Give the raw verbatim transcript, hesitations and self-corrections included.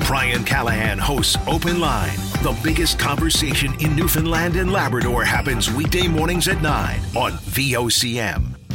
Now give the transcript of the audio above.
Brian Callahan hosts Open Line. The biggest conversation in Newfoundland and Labrador happens weekday mornings at nine on V O C M.